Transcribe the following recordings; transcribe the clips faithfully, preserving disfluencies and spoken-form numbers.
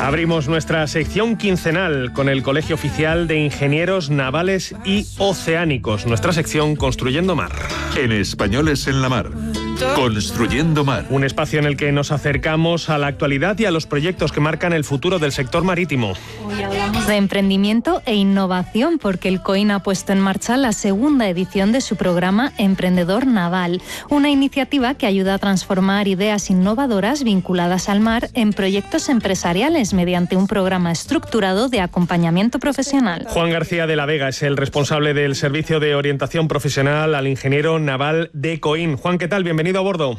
Abrimos nuestra sección quincenal con el Colegio Oficial de Ingenieros Navales y Oceánicos, nuestra sección Construyendo Mar. En Españoles en la Mar. Construyendo Mar. Un espacio en el que nos acercamos a la actualidad y a los proyectos que marcan el futuro del sector marítimo. Hoy hablamos de emprendimiento e innovación porque el COIN ha puesto en marcha la segunda edición de su programa Emprendedor Naval, una iniciativa que ayuda a transformar ideas innovadoras vinculadas al mar en proyectos empresariales mediante un programa estructurado de acompañamiento profesional. Juan García de la Vega es el responsable del Servicio de Orientación Profesional al Ingeniero Naval de COIN. Juan, ¿qué tal? Bienvenido. Bienvenido a bordo.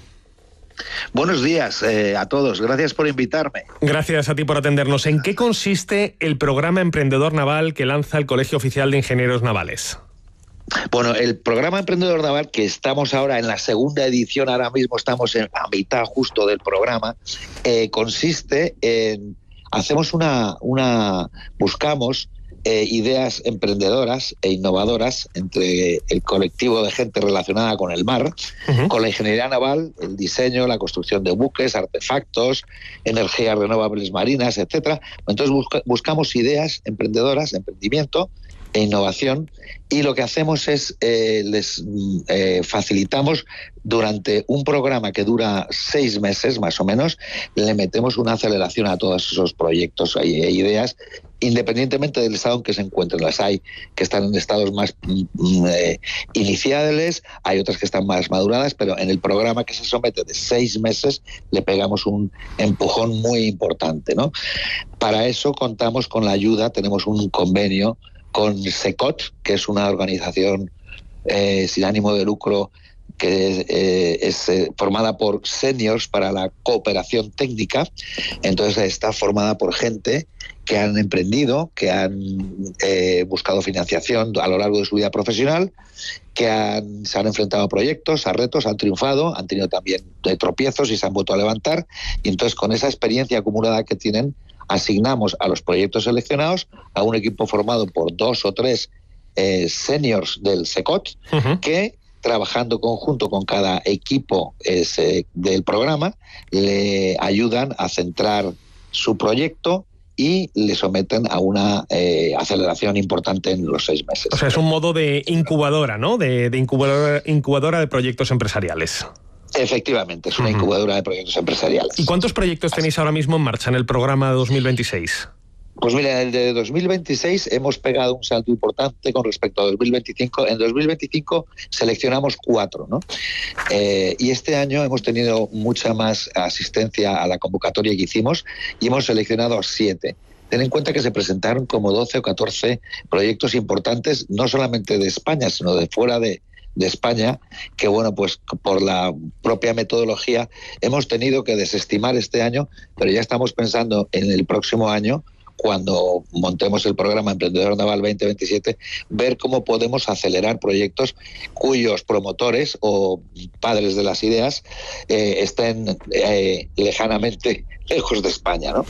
Buenos días eh, a todos. Gracias por invitarme. Gracias a ti por atendernos. ¿En qué consiste el programa Emprendedor Naval que lanza el Colegio Oficial de Ingenieros Navales? Bueno, el programa Emprendedor Naval, que estamos ahora en la segunda edición, ahora mismo estamos en a mitad justo del programa, eh, consiste en... Hacemos una... una buscamos... Eh, ideas emprendedoras e innovadoras entre el colectivo de gente relacionada con el mar, uh-huh. con la ingeniería naval, el diseño, la construcción de buques, artefactos, energías renovables marinas, etcétera. Entonces busca, buscamos ideas emprendedoras, emprendimiento e innovación, y lo que hacemos es eh, les eh, facilitamos durante un programa que dura seis meses más o menos, le metemos una aceleración a todos esos proyectos e ideas, independientemente del estado en que se encuentren. Las hay que están en estados más mm, eh, iniciales, hay otras que están más maduradas, pero en el programa que se somete de seis meses le pegamos un empujón muy importante, ¿no? Para eso contamos con la ayuda, tenemos un convenio con SECOT, que es una organización eh, sin ánimo de lucro que eh, es eh, formada por seniors para la cooperación técnica. Entonces está formada por gente que han emprendido, que han eh, buscado financiación a lo largo de su vida profesional, que han, se han enfrentado a proyectos, a retos, han triunfado, han tenido también tropiezos y se han vuelto a levantar. Y entonces con esa experiencia acumulada que tienen, asignamos a los proyectos seleccionados a un equipo formado por dos o tres eh, seniors del SECOT, uh-huh. que trabajando conjunto con cada equipo ese, del programa, le ayudan a centrar su proyecto y le someten a una eh, aceleración importante en los seis meses. O sea, es un modo de incubadora, ¿no? De, de incubadora, incubadora de proyectos empresariales. Efectivamente, es una uh-huh. incubadora de proyectos empresariales. ¿Y cuántos proyectos tenéis ahora mismo en marcha en el programa dos mil veintiséis? Pues mira, en el de dos mil veintiséis hemos pegado un salto importante con respecto a dos mil veinticinco. En dos mil veinticinco seleccionamos cuatro, ¿no? Eh, y este año hemos tenido mucha más asistencia a la convocatoria que hicimos y hemos seleccionado a siete. Ten en cuenta que se presentaron como doce o catorce proyectos importantes, no solamente de España, sino de fuera de, de España, que bueno, pues por la propia metodología hemos tenido que desestimar este año, pero ya estamos pensando en el próximo año, cuando montemos el programa Emprendedor Naval veinte veintisiete, ver cómo podemos acelerar proyectos cuyos promotores o padres de las ideas eh, estén eh, lejanamente lejos de España, ¿no?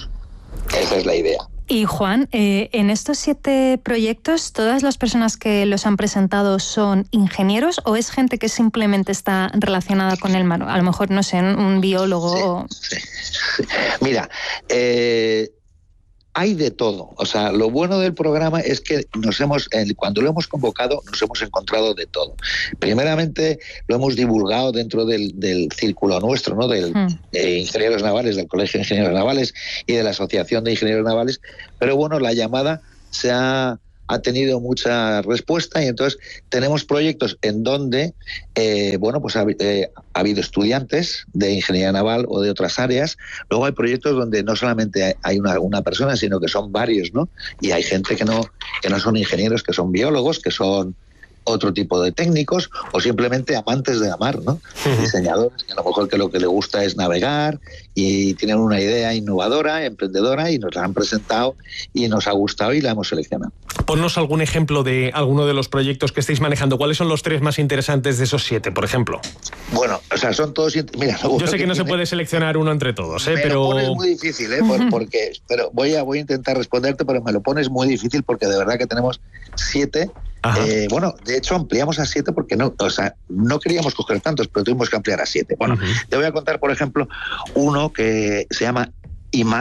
Mm. Esa es la idea. Y Juan, eh, en estos siete proyectos, ¿todas las personas que los han presentado son ingenieros o es gente que simplemente está relacionada con el mar? A lo mejor, no sé, un biólogo. Sí, sí, sí. Mira, eh, hay de todo. O sea, lo bueno del programa es que nos hemos, cuando lo hemos convocado, nos hemos encontrado de todo. Primeramente, lo hemos divulgado dentro del, del círculo nuestro, ¿no? Del mm. de Ingenieros Navales, del Colegio de Ingenieros Navales y de la Asociación de Ingenieros Navales. Pero bueno, la llamada se ha, ha tenido mucha respuesta y entonces tenemos proyectos en donde, eh, bueno, pues ha, eh, ha habido estudiantes de ingeniería naval o de otras áreas. Luego hay proyectos donde no solamente hay una, una persona, sino que son varios, ¿no? Y hay gente que no, que no son ingenieros, que son biólogos, que son otro tipo de técnicos o simplemente amantes de la mar, ¿no? Uh-huh. Diseñadores que a lo mejor que lo que le gusta es navegar y tienen una idea innovadora, emprendedora y nos la han presentado y nos ha gustado y la hemos seleccionado. Ponnos algún ejemplo de alguno de los proyectos que estáis manejando. ¿Cuáles son los tres más interesantes de esos siete, por ejemplo? Bueno, o sea, son todos... Mira, yo sé que, que no tiene, se puede seleccionar uno entre todos, ¿eh? Me pero... lo pones muy difícil, ¿eh? Por, porque, pero voy a, voy a intentar responderte, pero me lo pones muy difícil porque de verdad que tenemos siete. Eh, bueno, de hecho ampliamos a siete porque no, o sea, no queríamos coger tantos, pero tuvimos que ampliar a siete. Bueno, uh-huh. te voy a contar, por ejemplo, uno que se llama I M A S T,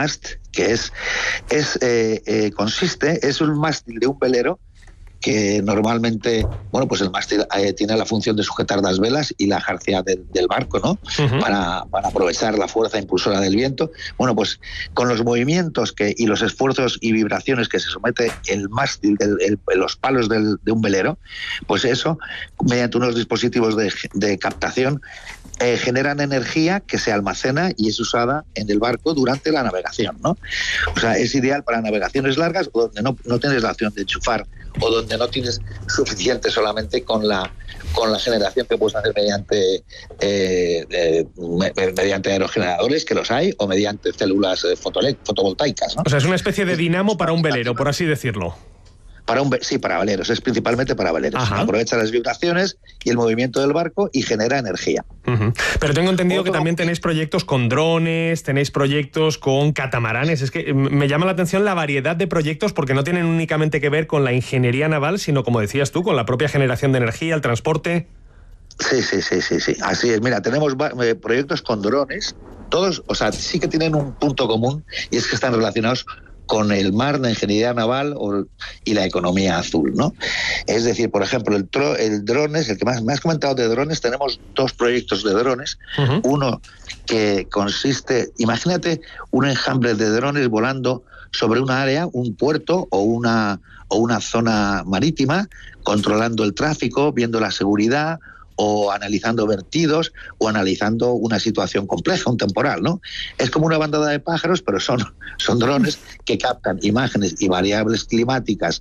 que es, es eh, eh, consiste, es un mástil de un velero que normalmente, bueno, pues el mástil eh, tiene la función de sujetar las velas y la jarcia del, del barco, ¿no? Uh-huh. Para, para aprovechar la fuerza impulsora del viento. Bueno, pues con los movimientos que y los esfuerzos y vibraciones que se somete el mástil, el, el, los palos del, de un velero, pues eso, mediante unos dispositivos de, de captación, Eh, generan energía que se almacena y es usada en el barco durante la navegación, ¿no? O sea, es ideal para navegaciones largas o donde no, no tienes la opción de enchufar o donde no tienes suficiente solamente con la con la generación que puedes hacer mediante eh, eh, mediante aerogeneradores, que los hay, o mediante células eh, fotovoltaicas, ¿no? O sea, es una especie de dinamo para un velero, por así decirlo. Para un, sí, para veleros, es principalmente para veleros. Ajá. Aprovecha las vibraciones y el movimiento del barco y genera energía. Uh-huh. Pero tengo entendido Otro... que también tenéis proyectos con drones, tenéis proyectos con catamaranes. Es que me llama la atención la variedad de proyectos porque no tienen únicamente que ver con la ingeniería naval, sino, como decías tú, con la propia generación de energía, el transporte. Sí, sí, sí, sí, sí. Así es. Mira, tenemos eh, proyectos con drones, todos, o sea, sí que tienen un punto común y es que están relacionados con el mar, la ingeniería naval o, y la economía azul, ¿no? Es decir, por ejemplo, el, tro, el drones, el que más me has comentado de drones, tenemos dos proyectos de drones. Uh-huh. Uno que consiste, imagínate un enjambre de drones volando sobre una área, un puerto o una, o una zona marítima, controlando el tráfico, viendo la seguridad, o analizando vertidos, o analizando una situación compleja, un temporal, ¿no? Es como una bandada de pájaros, pero son, son drones que captan imágenes y variables climáticas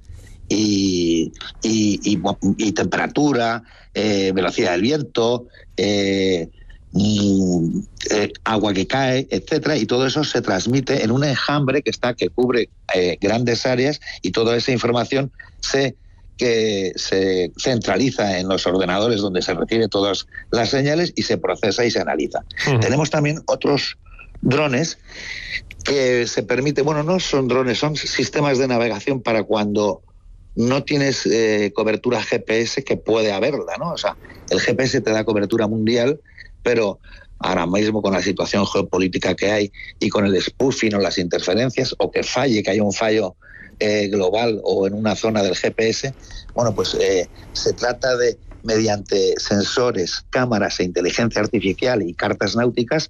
y, y, y, y temperatura, eh, velocidad del viento, eh, mm, eh, agua que cae, etcétera, y todo eso se transmite en un enjambre que está que cubre eh, grandes áreas, y toda esa información se que se centraliza en los ordenadores donde se recibe todas las señales y se procesa y se analiza. Uh-huh. Tenemos también otros drones que se permite, bueno, no son drones, son sistemas de navegación para cuando no tienes eh, cobertura G P S, que puede haberla, ¿no? O sea, el G P S te da cobertura mundial, pero ahora mismo con la situación geopolítica que hay y con el spoofing o las interferencias, o que falle, que haya un fallo Eh, global o en una zona del G P S, bueno, pues eh, se trata de, mediante sensores, cámaras e inteligencia artificial y cartas náuticas,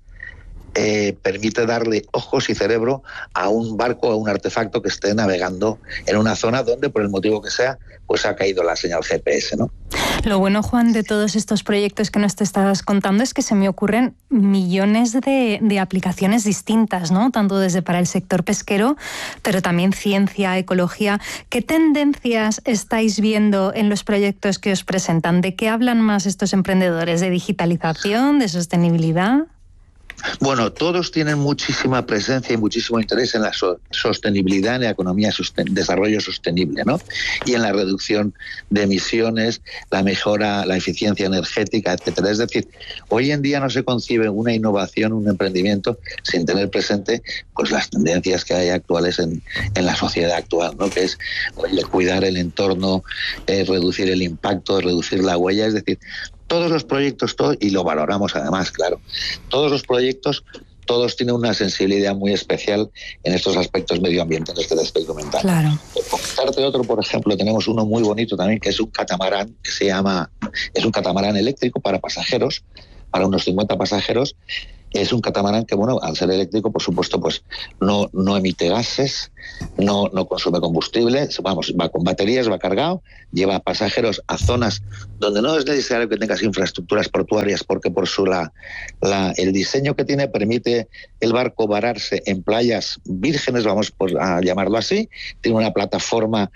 eh, permite darle ojos y cerebro a un barco o a un artefacto que esté navegando en una zona donde, por el motivo que sea, pues ha caído la señal G P S, ¿no? Lo bueno, Juan, de todos estos proyectos que nos te estabas contando es que se me ocurren millones de, de aplicaciones distintas, ¿no? Tanto desde para el sector pesquero, pero también ciencia, ecología. ¿Qué tendencias estáis viendo en los proyectos que os presentan? ¿De qué hablan más estos emprendedores? ¿De digitalización? ¿De sostenibilidad? Bueno, todos tienen muchísima presencia y muchísimo interés en la so- sostenibilidad, en la economía, sosten- desarrollo sostenible, ¿no? Y en la reducción de emisiones, la mejora, la eficiencia energética, etcétera. Es decir, hoy en día no se concibe una innovación, un emprendimiento, sin tener presente pues las tendencias que hay actuales en, en la sociedad actual, ¿no? Que es oye, cuidar el entorno, eh, reducir el impacto, reducir la huella, es decir, todos los proyectos, todo, y lo valoramos además, claro, todos los proyectos, todos tienen una sensibilidad muy especial en estos aspectos medioambientales que te estoy comentando. Claro. Por comentarte otro, por ejemplo, tenemos uno muy bonito también, que es un catamarán, que se llama, es un catamarán eléctrico para pasajeros, para unos cincuenta pasajeros. Es un catamarán que, bueno, al ser eléctrico, por supuesto, pues no, no emite gases, no, no consume combustible, vamos, va con baterías, va cargado, lleva pasajeros a zonas donde no es necesario que tengas infraestructuras portuarias, porque por su la, la el diseño que tiene permite el barco vararse en playas vírgenes, vamos pues, a llamarlo así. Tiene una plataforma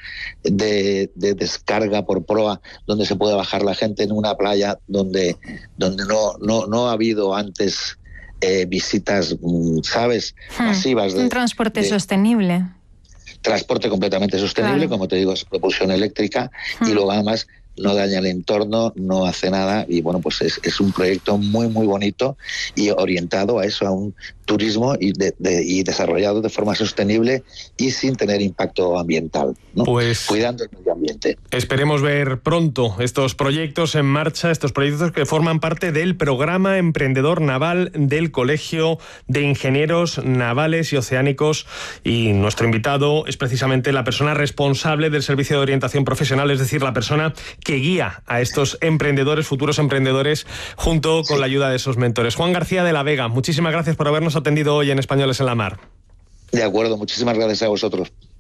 de, de descarga por proa donde se puede bajar la gente en una playa donde, donde no, no, no ha habido antes Eh, visitas, ¿sabes?, hmm. masivas. De, un transporte de, sostenible. Transporte completamente sostenible, claro. Como te digo, es propulsión eléctrica, hmm. y luego además no daña el entorno, no hace nada y bueno, pues es, es un proyecto muy muy bonito y orientado a eso, a un turismo y, de, de, y desarrollado de forma sostenible y sin tener impacto ambiental, ¿no? Pues cuidando el medio ambiente. Esperemos ver pronto estos proyectos en marcha, estos proyectos que forman parte del programa Emprendedor Naval del Colegio de Ingenieros Navales y Oceánicos, y nuestro invitado es precisamente la persona responsable del servicio de orientación profesional, es decir, la persona que guía a estos emprendedores, futuros emprendedores, junto con sí. la ayuda de esos mentores. Juan García de la Vega, muchísimas gracias por habernos atendido hoy en Españoles en la Mar. De acuerdo, muchísimas gracias a vosotros.